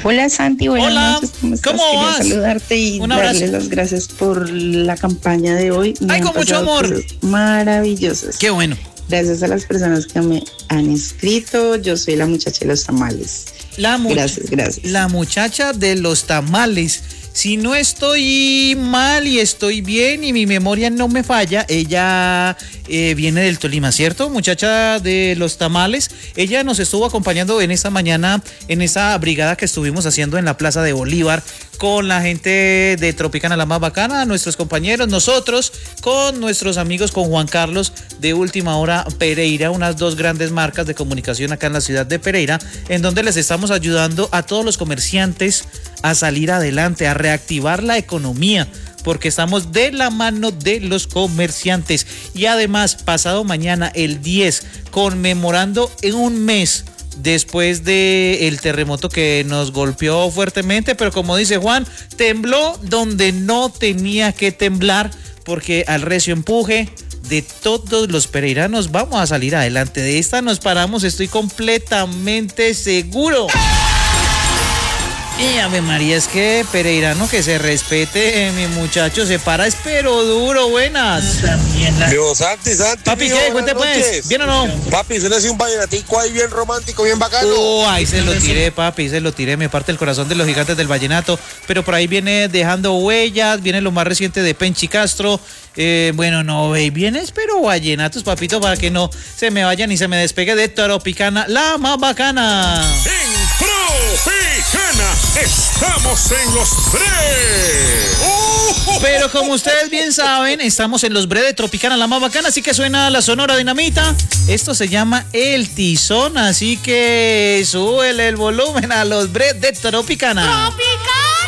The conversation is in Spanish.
Hola Santi, buenas Hola, noches, ¿cómo estás? ¿cómo Quería vas? saludarte y Un abrazo. darle las gracias por la campaña de hoy. Ay, con mucho amor. Maravillosas. Qué bueno. Gracias a las personas que me han escrito. Yo soy la muchacha de los tamales. Gracias. La muchacha de los tamales. Si no estoy mal y estoy bien y mi memoria no me falla, ella viene del Tolima, ¿cierto? Muchacha de los tamales. Ella nos estuvo acompañando en esta mañana en esa brigada que estuvimos haciendo en la Plaza de Bolívar con la gente de Tropicana La Más Bacana, nuestros compañeros, nosotros, con nuestros amigos, con Juan Carlos de Última Hora Pereira, unas dos grandes marcas de comunicación acá en la ciudad de Pereira, en donde les estamos ayudando a todos los comerciantes a salir adelante, a reactivar la economía, porque estamos de la mano de los comerciantes. Y además, pasado mañana, el 10, conmemorando en un mes después del terremoto que nos golpeó fuertemente, pero como dice Juan, tembló donde no tenía que temblar, porque al recio empuje de todos los pereiranos vamos a salir adelante. De esta nos paramos, estoy completamente seguro. Y Ave María, es que pereirano que se respete, mi muchacho, se para, espero duro, buenas. Dios, Santi. Papi, ¿qué? Cuente pues, ¿bien o no? Papi, se le hace un vallenatico ahí bien romántico, bien bacano. Ahí se lo tiré, papi, se lo tiré, me parte el corazón de los gigantes del vallenato, pero por ahí viene Dejando Huellas, viene lo más reciente de Penchi Castro, bueno, no, vienes, pero vallenatos, papito, para que no se me vayan y se me despegue de Tropicana, la más bacana. En Tropicana estamos en los bre. Pero como ustedes bien saben, estamos en los bre de Tropicana, la más bacana, así que suena la Sonora Dinamita. Esto se llama El Tizón, así que súbele el volumen a los bre de Tropicana.